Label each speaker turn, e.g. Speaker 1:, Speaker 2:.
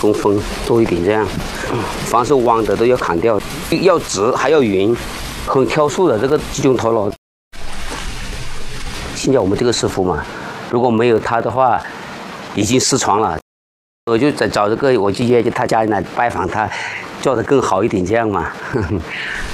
Speaker 1: 中锋多一点这样。凡是弯的都要砍掉，要直还要匀，很挑树的这个集中头脑。现在我们这个师傅嘛，如果没有他的话，已经失传了。我就在找这个，我去约他家里来拜访他，做得更好一点这样嘛。